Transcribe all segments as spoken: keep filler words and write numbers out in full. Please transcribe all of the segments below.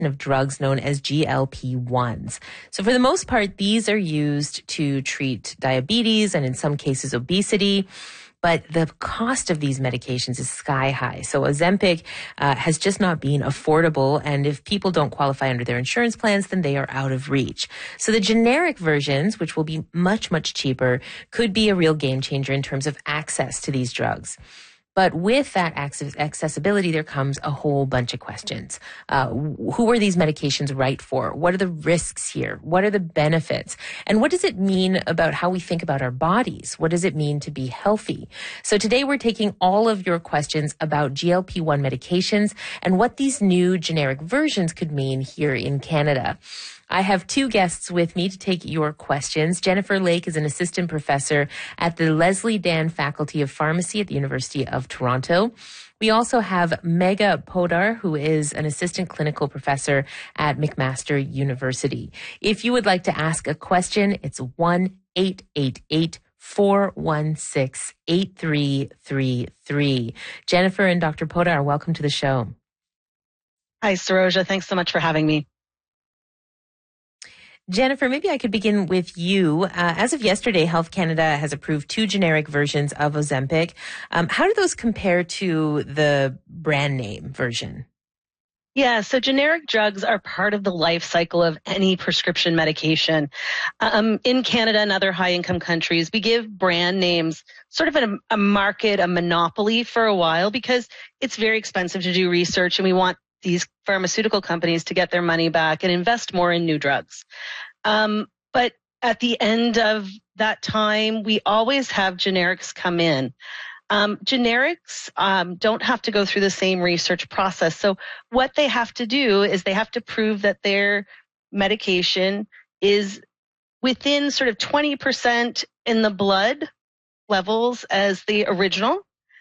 of drugs known as G L P ones. So for the most part, these are used to treat diabetes and in some cases obesity. But the cost of these medications is sky high. So Ozempic uh, has just not been affordable. And if people don't qualify under their insurance plans, then they are out of reach. So the generic versions, which will be much, much cheaper, could be a real game changer in terms of access to these drugs. But with that access, accessibility, there comes a whole bunch of questions. Uh, who are these medications right for? What are the risks here? What are the benefits? And what does it mean about how we think about our bodies? What does it mean to be healthy? So today we're taking all of your questions about G L P one medications and what these new generic versions could mean here in Canada. I have two guests with me to take your questions. Jennifer Lake is an assistant professor at the Leslie Dan Faculty of Pharmacy at the University of Toronto. We also have Megha Podar, who is an assistant clinical professor at McMaster University. If you would like to ask a question, it's one eight eight eight, four one six, eight three three three. Jennifer and Doctor Podar, welcome to the show. Hi, Saroja. Thanks so much for having me. Jennifer, maybe I could begin with you. Uh, as of yesterday, Health Canada has approved two generic versions of Ozempic. Um, how do those compare to the brand name version? Yeah, so generic drugs are part of the life cycle of any prescription medication. Um, in Canada and other high-income countries, we give brand names sort of a, a market, a monopoly for a while because it's very expensive to do research and we want these pharmaceutical companies to get their money back and invest more in new drugs. Um, but at the end of that time, we always have generics come in. Um, generics um, don't have to go through the same research process. So what they have to do is they have to prove that their medication is within sort of twenty percent in the blood levels as the original.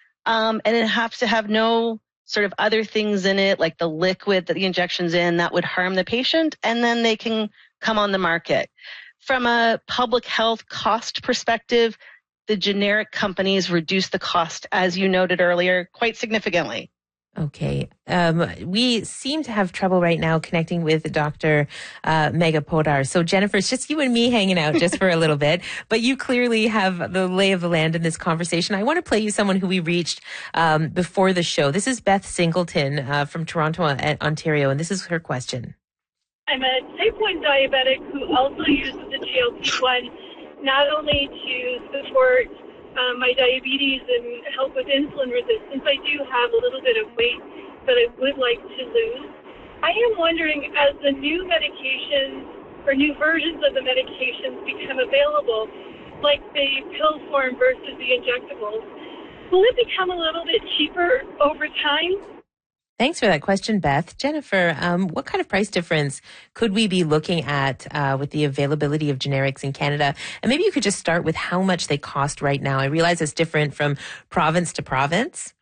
Um, and it has to have no sort of other things in it, like the liquid that the injection's in, that would harm the patient, and then they can come on the market. From a public health cost perspective, the generic companies reduce the cost, as you noted earlier, quite significantly. Okay. Um, we seem to have trouble right now connecting with Doctor Uh, Megha Podar. So Jennifer, it's just you and me hanging out just for a little bit, but you clearly have the lay of the land in this conversation. I want to play you someone who we reached um, before the show. This is Beth Singleton uh, from Toronto, Ontario, and this is her question. I'm a type one diabetic who also uses the G L P one, not only to support Um, my diabetes and help with insulin resistance. I do have a little bit of weight that I would like to lose. I am wondering, as the new medications or new versions of the medications become available, like the pill form versus the injectables, will it become a little bit cheaper over time? Thanks for that question, Beth. Jennifer, um, what kind of price difference could we be looking at uh, with the availability of generics in Canada? And maybe you could just start with how much they cost right now. I realize it's different from province to province.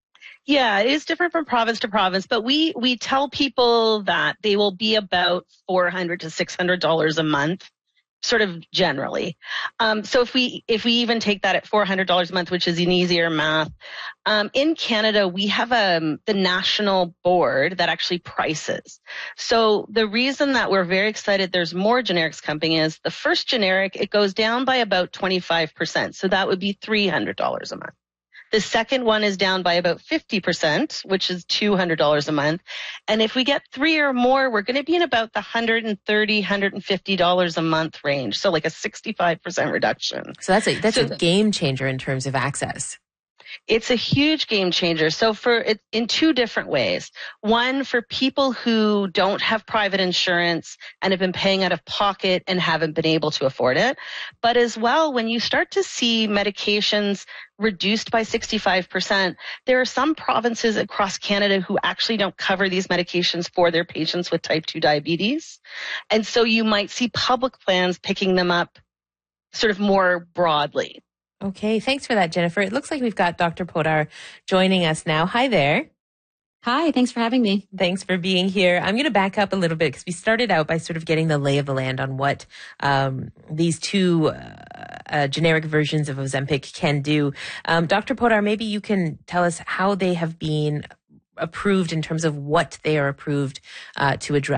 Yeah, it is different from province to province, but we we tell people that they will be about four hundred to six hundred dollars a month, sort of generally. Um, so if we if we even take that at four hundred dollars a month, which is an easier math, um, in Canada we have um, the national board that actually prices. So the reason that we're very excited there's more generics coming is the first generic, it goes down by about twenty-five percent. So that would be three hundred dollars a month. The second one is down by about fifty percent, which is two hundred dollars a month. And if we get three or more, we're going to be in about the one hundred thirty dollars, one hundred fifty dollars a month range. So like a sixty-five percent reduction. So that's a, that's so a game changer in terms of access. It's a huge game changer. So for it in two different ways. One, for people who don't have private insurance and have been paying out of pocket and haven't been able to afford it. But as well, when you start to see medications reduced by sixty-five percent, there are some provinces across Canada who actually don't cover these medications for their patients with type two diabetes. And so you might see public plans picking them up sort of more broadly. Okay, thanks for that, Jennifer. It looks like we've got Doctor Podar joining us now. Hi there. Hi, thanks for having me. Thanks for being here. I'm going to back up a little bit because we started out by sort of getting the lay of the land on what um, these two uh, uh, generic versions of Ozempic can do. Um, Doctor Podar, maybe you can tell us how they have been approved in terms of what they are approved uh, to address.